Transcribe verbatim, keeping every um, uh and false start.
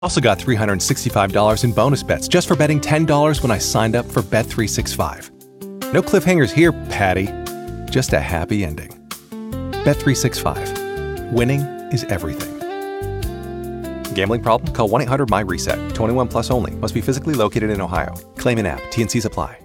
Also got three hundred sixty-five dollars in bonus bets just for betting ten dollars when I signed up for Bet three sixty-five. No cliffhangers here, Patty. Just a happy ending. Bet three sixty-five. Winning is everything. Gambling problem? Call one eight hundred M Y RESET. twenty-one plus only. Must be physically located in Ohio. Claim in app. T N Cs apply.